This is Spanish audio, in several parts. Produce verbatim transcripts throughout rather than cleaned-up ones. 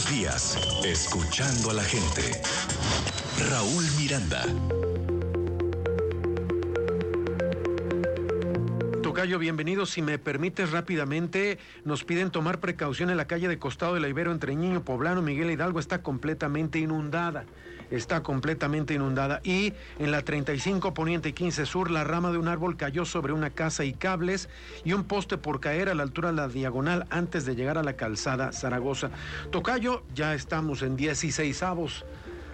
los días, escuchando a la gente. Raúl Miranda. Tocayo, bienvenido. Si me permites rápidamente, nos piden tomar precaución en la calle de Costado de la Ibero entre Ñiño Poblano, Miguel Hidalgo, está completamente inundada. Está completamente inundada. Y en la treinta y cinco Poniente y quince Sur, la rama de un árbol cayó sobre una casa y cables y un poste por caer a la altura de la diagonal antes de llegar a la calzada Zaragoza. Tocayo, ya estamos en dieciseisavos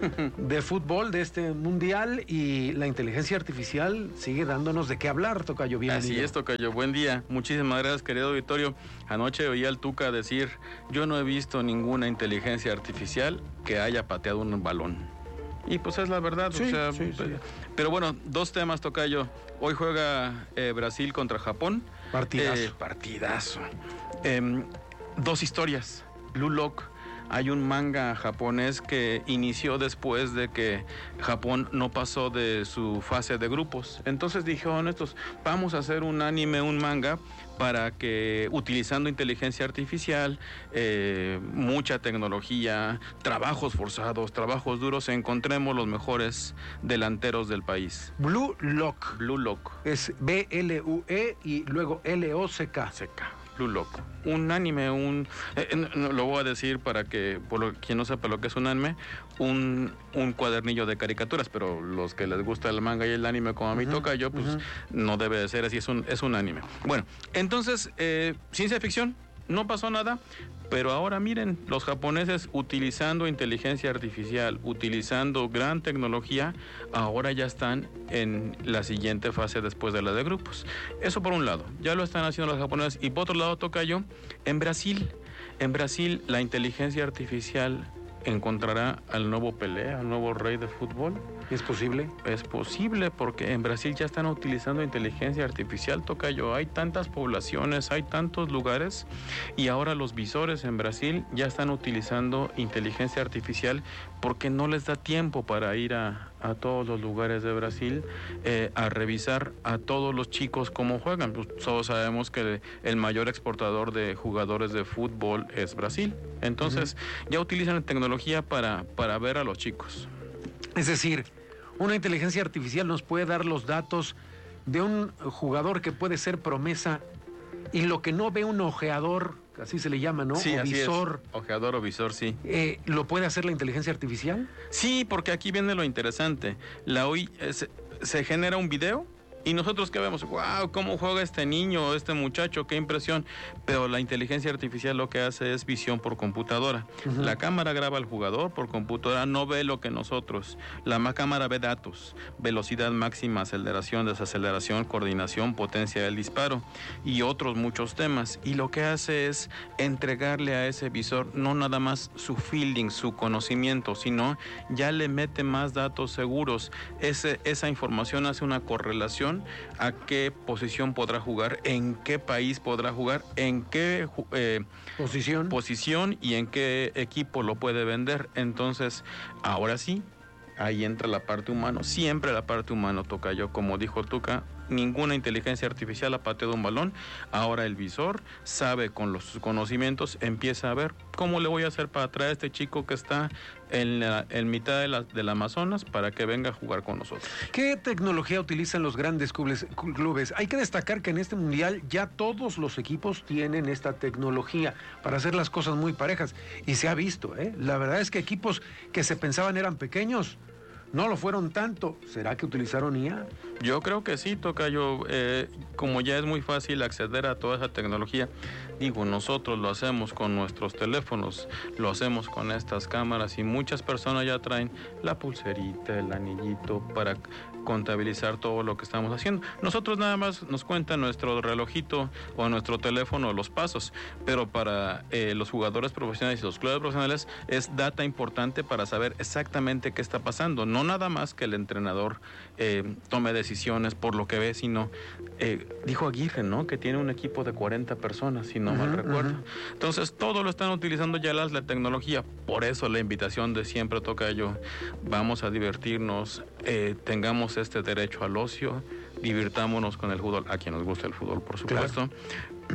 de fútbol de este mundial y la inteligencia artificial sigue dándonos de qué hablar, Tocayo. Bienvenido. Así es, Tocayo, buen día. Muchísimas gracias, querido auditorio. Anoche oí al Tuca decir, yo no he visto ninguna inteligencia artificial que haya pateado un balón. Y pues es la verdad, sí, o sea, sí, sí. Pero bueno, dos temas, Tocayo. Hoy juega eh, Brasil contra Japón. Partidazo. Eh, partidazo. Eh, dos historias. Blue Lock. Hay un manga japonés que inició después de que Japón no pasó de su fase de grupos. Entonces dijeron estos, vamos a hacer un anime, un manga, para que utilizando inteligencia artificial, eh, mucha tecnología, trabajos forzados, trabajos duros, encontremos los mejores delanteros del país. Blue Lock. Blue Lock. Es B L U E y luego L O C K. C K. Blue Lock. Un anime, un... Eh, no, lo voy a decir para que, por lo, quien no sepa lo que es un anime, un, un cuadernillo de caricaturas, pero los que les gusta el manga y el anime como a mí uh-huh, toca yo, pues uh-huh. no debe de ser así, es un, es un anime. Bueno, entonces, eh, ciencia ficción, no pasó nada, pero ahora miren, los japoneses utilizando inteligencia artificial, utilizando gran tecnología, ahora ya están en la siguiente fase después de la de grupos. Eso por un lado, ya lo están haciendo los japoneses. Y por otro lado, Tocayo, en Brasil, en Brasil la inteligencia artificial encontrará al nuevo Pelé, al nuevo rey de fútbol. ¿Es posible? Es posible porque en Brasil ya están utilizando inteligencia artificial, Tocayo. Hay tantas poblaciones, hay tantos lugares y ahora los visores en Brasil ya están utilizando inteligencia artificial porque no les da tiempo para ir a, a todos los lugares de Brasil eh, a revisar a todos los chicos cómo juegan. Pues todos sabemos que el mayor exportador de jugadores de fútbol es Brasil. Entonces uh-huh. ya utilizan tecnología para, para ver a los chicos. Es decir, una inteligencia artificial nos puede dar los datos de un jugador que puede ser promesa y lo que no ve un ojeador, así se le llama, ¿no? Sí, o así visor. Es. Ojeador o visor, sí. Eh, ¿Lo puede hacer la inteligencia artificial? Sí, porque aquí viene lo interesante. La O I eh, se, se genera un video. Y nosotros que vemos, wow, cómo juega este niño, este muchacho, qué impresión. Pero la inteligencia artificial lo que hace es visión por computadora. Uh-huh. La cámara graba al jugador por computadora, no ve lo que nosotros. La cámara ve datos, velocidad máxima, aceleración, desaceleración, coordinación, potencia del disparo y otros muchos temas. Y lo que hace es entregarle a ese visor no nada más su feeling, su conocimiento, sino ya le mete más datos seguros. Ese, esa información hace una correlación a qué posición podrá jugar, en qué país podrá jugar, en qué eh, posición posición y en qué equipo lo puede vender. Entonces, ahora sí, ahí entra la parte humana, siempre la parte humana, Tocayo, como dijo Tuca, ninguna inteligencia artificial ha pateado un balón, ahora el visor sabe con los conocimientos, empieza a ver cómo le voy a hacer para traer a este chico que está en, la, en mitad de la, del Amazonas para que venga a jugar con nosotros. ¿Qué tecnología utilizan los grandes clubes, clubes? Hay que destacar que en este mundial ya todos los equipos tienen esta tecnología para hacer las cosas muy parejas y se ha visto, ¿eh? La verdad es que equipos que se pensaban eran pequeños no lo fueron tanto. ¿Será que utilizaron I A? Yo creo que sí, Tocayo. Eh, como ya es muy fácil acceder a toda esa tecnología, digo, nosotros lo hacemos con nuestros teléfonos, lo hacemos con estas cámaras y muchas personas ya traen la pulserita, el anillito para contabilizar todo lo que estamos haciendo. Nosotros nada más nos cuenta nuestro relojito o nuestro teléfono los pasos, pero para eh, los jugadores profesionales y los clubes profesionales es data importante para saber exactamente qué está pasando. No nada más que el entrenador eh, tome decisiones por lo que ve, sino, eh, dijo Aguirre, ¿no? Que tiene un equipo de cuarenta personas, si no uh-huh, mal recuerdo. Uh-huh. Entonces, todo lo están utilizando ya las, la tecnología. Por eso la invitación de siempre, Tocayo, vamos a divertirnos, eh, tengamos este derecho al ocio, divirtámonos con el fútbol, a quien nos gusta el fútbol, por supuesto. Claro.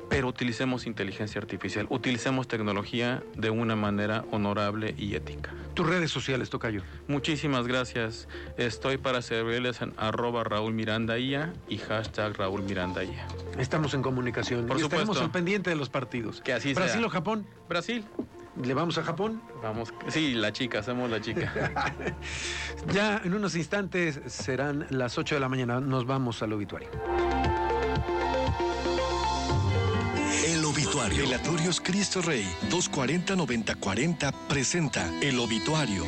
pero utilicemos inteligencia artificial, utilicemos tecnología de una manera honorable y ética. Tus redes sociales, tocayo. Muchísimas gracias. Estoy para servirles en arroba Raúl Miranda I A y hashtag Raúl Miranda I A. Estamos en comunicación. Por y supuesto. Estaremos al pendiente de los partidos. Que así ¿Brasil sea. o Japón? Brasil. ¿Le vamos a Japón? Vamos. Sí, la chica, hacemos la chica. Ya en unos instantes serán las ocho de la mañana. Nos vamos al obituario. El obituario. Velatorios Cristo Rey dos cuarenta noventa cuarenta presenta El Obituario.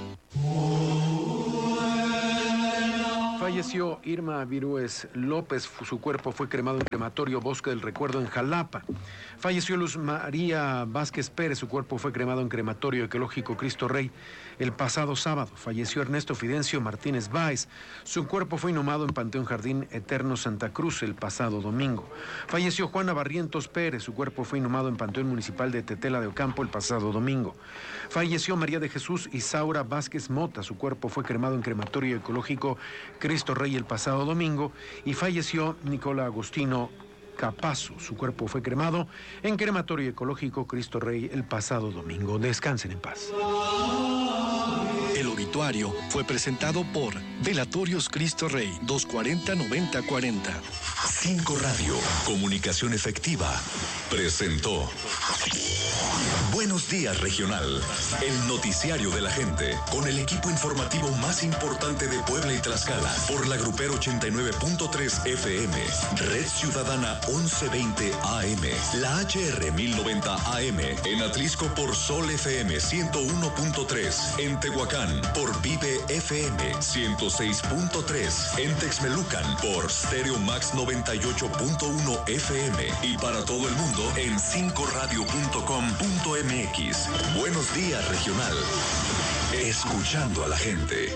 Falleció Irma Virúes López, su cuerpo fue cremado en crematorio Bosque del Recuerdo en Jalapa. Falleció Luz María Vázquez Pérez, su cuerpo fue cremado en crematorio ecológico Cristo Rey el pasado sábado. Falleció Ernesto Fidencio Martínez Báez, su cuerpo fue inhumado en Panteón Jardín Eterno Santa Cruz el pasado domingo. Falleció Juana Barrientos Pérez, su cuerpo fue inhumado en Panteón Municipal de Tetela de Ocampo el pasado domingo. Falleció María de Jesús Isaura Vázquez Mota, su cuerpo fue cremado en crematorio ecológico Cristo Rey el pasado domingo. Y falleció Nicola Agustino Capazo, su cuerpo fue cremado en crematorio ecológico Cristo Rey el pasado domingo. Descansen en paz. El Obituario fue presentado por Velatorios Cristo Rey dos cuarenta noventa cuarenta. Cinco Radio, comunicación efectiva, presentó Buenos Días Regional, el noticiario de la gente, con el equipo informativo más importante de Puebla y Tlaxcala, por la Grupero ochenta y nueve punto tres F M, Red Ciudadana once veinte A M, la H R mil noventa A M, en Atlisco por Sol F M ciento uno punto tres, en Tehuacán por Vive F M ciento seis punto tres, en Texmelucan por Stereo Max noventa y ocho punto uno F M y para todo el mundo en cinco radio punto com punto m x. Buenos Días Regional. Escuchando a la gente.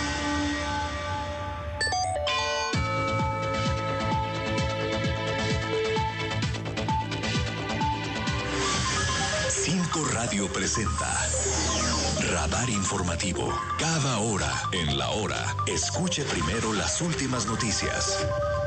Cinco Radio presenta Radar Informativo. Cada hora en la hora. Escuche primero las últimas noticias.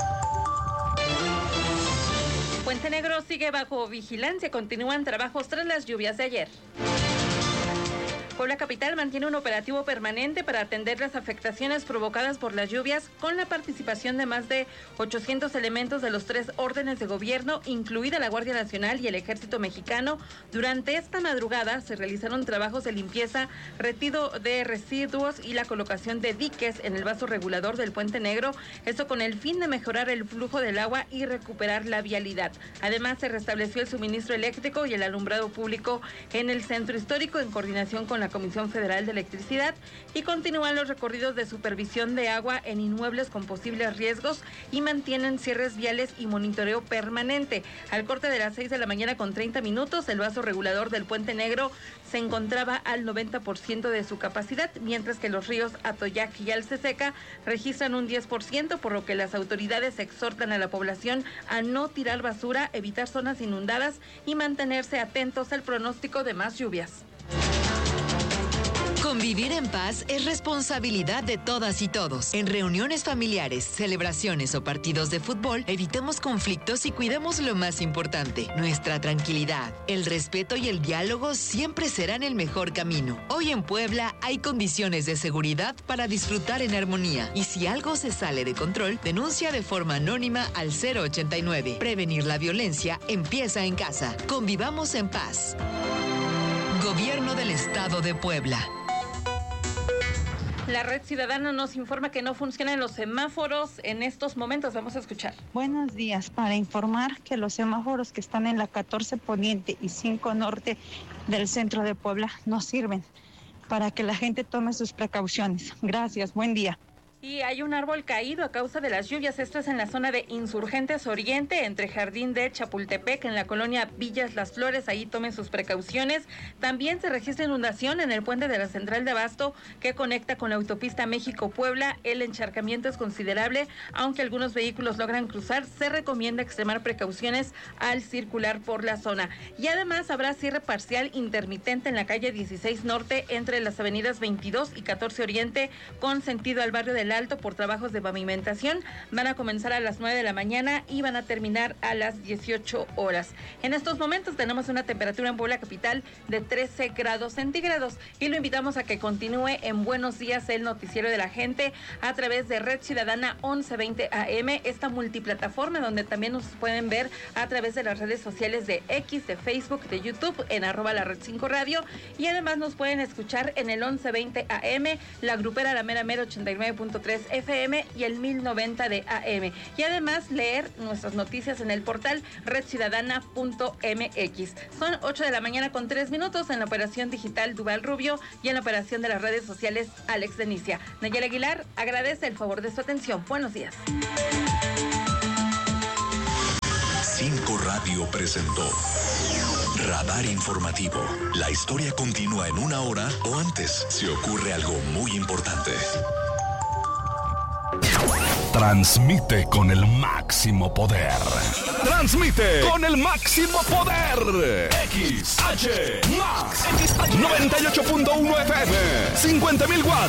Puente Negro sigue bajo vigilancia. Continúan trabajos tras las lluvias de ayer. Puebla Capital mantiene un operativo permanente para atender las afectaciones provocadas por las lluvias, con la participación de más de ochocientos elementos de los tres órdenes de gobierno, incluida la Guardia Nacional y el Ejército Mexicano. Durante esta madrugada se realizaron trabajos de limpieza, retiro de residuos y la colocación de diques en el vaso regulador del Puente Negro, esto con el fin de mejorar el flujo del agua y recuperar la vialidad. Además, se restableció el suministro eléctrico y el alumbrado público en el centro histórico en coordinación con la Comisión Federal de Electricidad, y continúan los recorridos de supervisión de agua en inmuebles con posibles riesgos y mantienen cierres viales y monitoreo permanente. Al corte de las seis de la mañana con treinta minutos, el vaso regulador del Puente Negro se encontraba al noventa por ciento de su capacidad, mientras que los ríos Atoyac y Alceseca registran un diez por ciento, por lo que las autoridades exhortan a la población a no tirar basura, evitar zonas inundadas y mantenerse atentos al pronóstico de más lluvias. Convivir en paz es responsabilidad de todas y todos. En reuniones familiares, celebraciones o partidos de fútbol, evitemos conflictos y cuidemos lo más importante, nuestra tranquilidad. El respeto y el diálogo siempre serán el mejor camino. Hoy en Puebla hay condiciones de seguridad para disfrutar en armonía. Y si algo se sale de control, denuncia de forma anónima al cero ochenta y nueve. Prevenir la violencia empieza en casa. Convivamos en paz. Gobierno del Estado de Puebla. La Red Ciudadana nos informa que no funcionan los semáforos en estos momentos. Vamos a escuchar. Buenos días. Para informar que los semáforos que están en la catorce Poniente y cinco Norte del centro de Puebla no sirven, para que la gente tome sus precauciones. Gracias. Buen día. Y hay un árbol caído a causa de las lluvias. Esto es en la zona de Insurgentes Oriente, entre Jardín de Chapultepec, en la colonia Villas Las Flores. Ahí tomen sus precauciones. También se registra inundación en el puente de la Central de Abasto, que conecta con la autopista México-Puebla. El encharcamiento es considerable, aunque algunos vehículos logran cruzar. Se recomienda extremar precauciones al circular por la zona. Y además habrá cierre parcial intermitente en la calle dieciséis Norte, entre las avenidas veintidós y catorce Oriente, con sentido al barrio del el Alto por trabajos de pavimentación. Van a comenzar a las nueve de la mañana y van a terminar a las dieciocho horas. En estos momentos tenemos una temperatura en Puebla capital de trece grados centígrados y lo invitamos a que continúe en Buenos Días, el noticiero de la gente, a través de Red Ciudadana once veinte A M, esta multiplataforma donde también nos pueden ver a través de las redes sociales de X, de Facebook, de YouTube, en arroba la Red cinco Radio, y además nos pueden escuchar en el once veinte A M, la grupera La Mera Mera ochenta y nueve punto tres F M y el mil noventa de A M, y además leer nuestras noticias en el portal red ciudadana punto m x. Son ocho de la mañana con tres minutos. En la operación digital Duval Rubio y en la operación de las redes sociales Alex Denicia. Nayel Aguilar agradece el favor de su atención. Buenos días. cinco Radio presentó Radar Informativo. La historia continúa en una hora o antes si ocurre algo muy importante. Transmite con el máximo poder. Transmite con el máximo poder. X H Max noventa y ocho punto uno F M, cincuenta mil watts